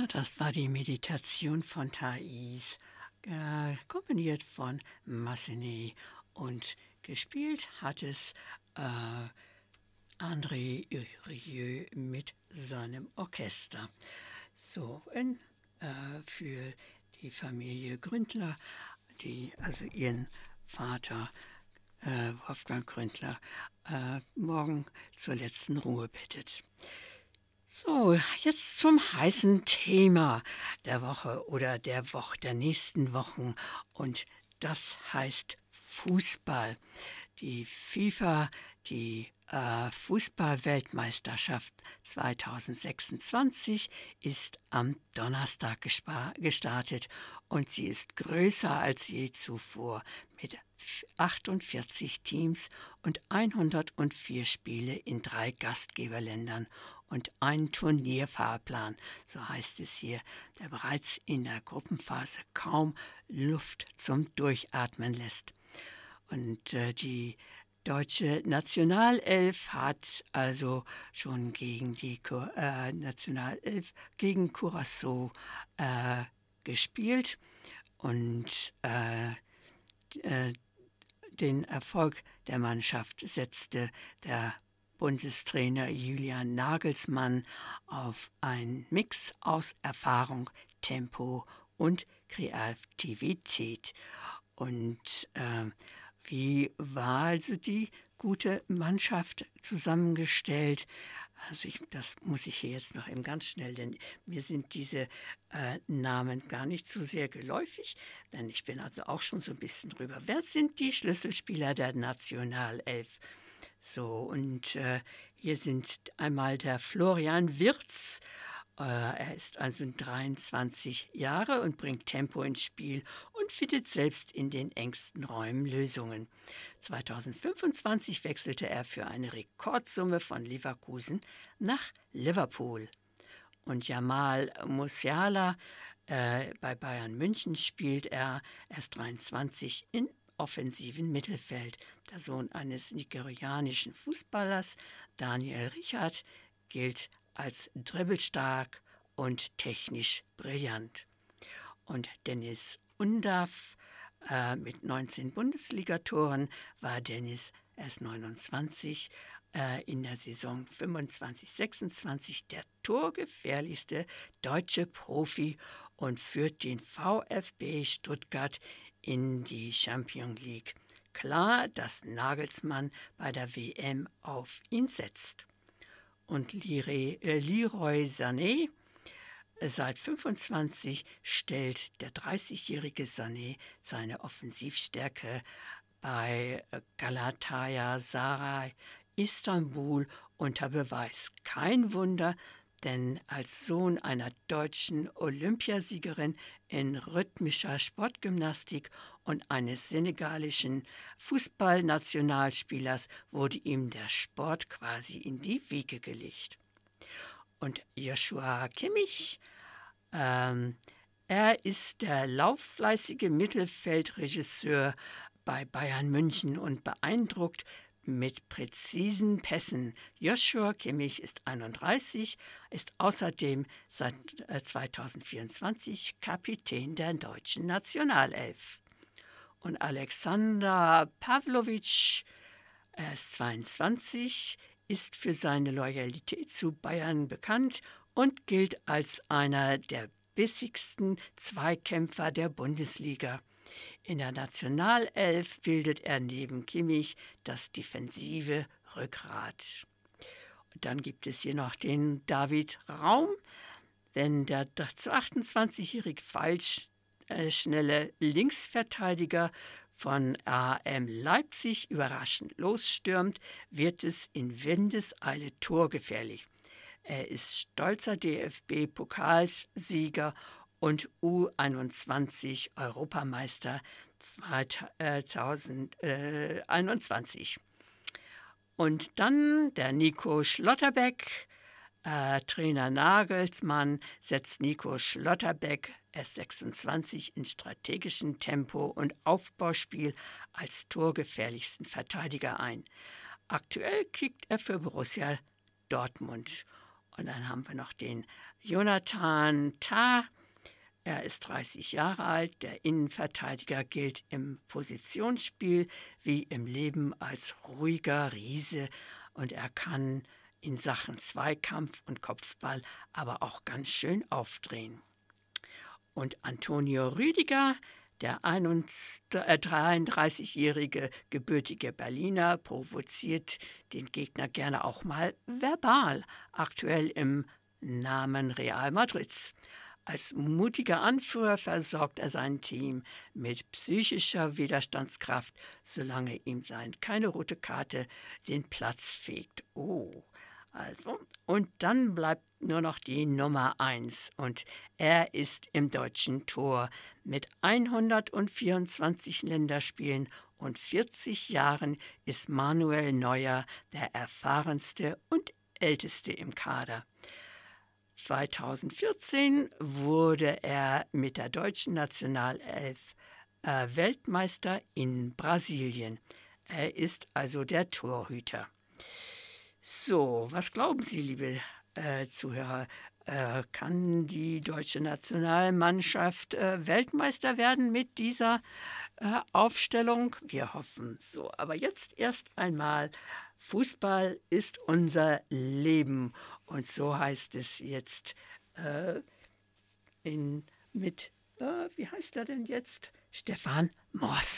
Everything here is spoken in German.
Ja, das war die Meditation von Thais, komponiert von Massenet und gespielt hat es äh, André Rieu mit seinem Orchester. So, für die Familie Gründler, die also ihren Vater Wolfgang Gründler morgen zur letzten Ruhe bittet. So, jetzt zum heißen Thema der Woche oder der nächsten Wochen. Und das heißt Fußball. Die FIFA, die Fußball-Weltmeisterschaft 2026 ist am Donnerstag gestartet und sie ist größer als je zuvor mit 48 Teams und 104 Spiele in 3 Gastgeberländern und einen Turnierfahrplan, so heißt es hier, der bereits in der Gruppenphase kaum Luft zum Durchatmen lässt. Und die deutsche Nationalelf hat also schon gegen die Nationalelf gegen Curaçao gespielt und den Erfolg der Mannschaft setzte der Bundestrainer Julian Nagelsmann auf einen Mix aus Erfahrung, Tempo und Kreativität. Und wie war also die gute Mannschaft zusammengestellt? Also das muss ich hier jetzt noch eben ganz schnell, denn mir sind diese Namen gar nicht so sehr geläufig, denn ich bin also auch schon so ein bisschen drüber. Wer sind die Schlüsselspieler der Nationalelf? So, und hier sind einmal der Florian Wirtz. Er ist also 23 Jahre und bringt Tempo ins Spiel und findet selbst in den engsten Räumen Lösungen. 2025 wechselte er für eine Rekordsumme von Leverkusen nach Liverpool. Und Jamal Musiala, bei Bayern München spielt er erst 23 in offensiven Mittelfeld. Der Sohn eines nigerianischen Fußballers, Daniel Richard, gilt als dribbelstark und technisch brillant. Und Dennis Undav mit 19 Bundesligatoren war Dennis erst 29, in der Saison 25-26 der torgefährlichste deutsche Profi und führt den VfB Stuttgart in die Champions League. Klar, dass Nagelsmann bei der WM auf ihn setzt. Und Leroy Sané, seit 25 stellt der 30-jährige Sané seine Offensivstärke bei Galatasaray Istanbul unter Beweis. Kein Wunder, denn als Sohn einer deutschen Olympiasiegerin in rhythmischer Sportgymnastik und eines senegalischen Fußballnationalspielers wurde ihm der Sport quasi in die Wiege gelegt. Und Joshua Kimmich, er ist der lauffleißige Mittelfeldregisseur bei Bayern München und beeindruckt mit präzisen Pässen. Joshua Kimmich ist 31, ist außerdem seit 2024 Kapitän der deutschen Nationalelf. Und Alexander Pavlovic, er ist 22, ist für seine Loyalität zu Bayern bekannt und gilt als einer der bissigsten Zweikämpfer der Bundesliga. In der Nationalelf bildet er neben Kimmich das defensive Rückgrat. Und dann gibt es hier noch den David Raum, denn der 28-jährige schnelle Linksverteidiger von AM Leipzig überraschend losstürmt, wird es in Windeseile torgefährlich. Er ist stolzer DFB-Pokalsieger und U21-Europameister 2021. Und dann der Nico Schlotterbeck. Trainer Nagelsmann setzt Nico Schlotterbeck, S26, in strategischem Tempo und Aufbauspiel als torgefährlichsten Verteidiger ein. Aktuell kickt er für Borussia Dortmund. Und dann haben wir noch den Jonathan Tah. Er ist 30 Jahre alt. Der Innenverteidiger gilt im Positionsspiel wie im Leben als ruhiger Riese und er kann in Sachen Zweikampf und Kopfball aber auch ganz schön aufdrehen. Und Antonio Rüdiger, der 33-jährige gebürtige Berliner, provoziert den Gegner gerne auch mal verbal, aktuell im Namen Real Madrids. Als mutiger Anführer versorgt er sein Team mit psychischer Widerstandskraft, solange ihm keine rote Karte den Platz fegt. Oh, also, und dann bleibt nur noch die Nummer 1 und er ist im deutschen Tor. Mit 124 Länderspielen und 40 Jahren ist Manuel Neuer der erfahrenste und älteste im Kader. 2014 wurde er mit der deutschen Nationalelf Weltmeister in Brasilien. Er ist also der Torhüter. So, was glauben Sie, liebe Zuhörer? Kann die deutsche Nationalmannschaft Weltmeister werden mit dieser Aufstellung? Wir hoffen so. Aber jetzt erst einmal, Fußball ist unser Leben. Und so heißt es jetzt wie heißt er denn jetzt? Stefan Moss.